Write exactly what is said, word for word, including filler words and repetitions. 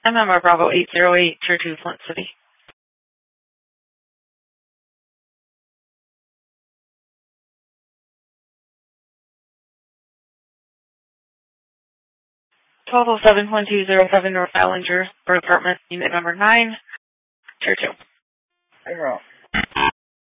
November Bravo eight zero eight, Tier two, Flint City. twelve oh seven, one two zero seven North Ballinger, Road Apartment, Unit Number nine, Tier two. Hey, Rob.